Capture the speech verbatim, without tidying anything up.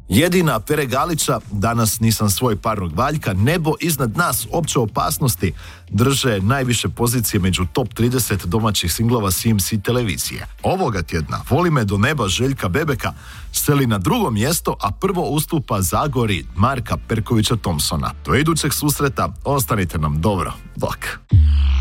Jedina Pere Galića, Danas nisam svoj parnog Valjka, Nebo iznad nas, Opće opasnosti drže najviše pozicije među top trideset domaćih singlova C M C televizije. Ovoga tjedna Voli me do neba Željka Bebeka seli na drugo mjesto, a prvo ustupa Zagori Marka Perkovića Thompsona. Do idućeg susreta, ostanite nam dobro. Bok.